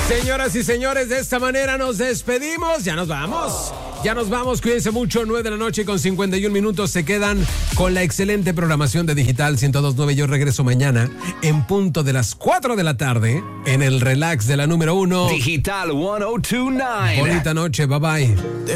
Señoras y señores, de esta manera nos despedimos. Ya nos vamos. Ya nos vamos, cuídense mucho. 9 de la noche con 51 minutos. Se quedan con la excelente programación de Digital 102.9. Yo regreso mañana en punto de las 4 de la tarde en el relax de la número 1. Digital 102.9. Bonita noche, bye bye.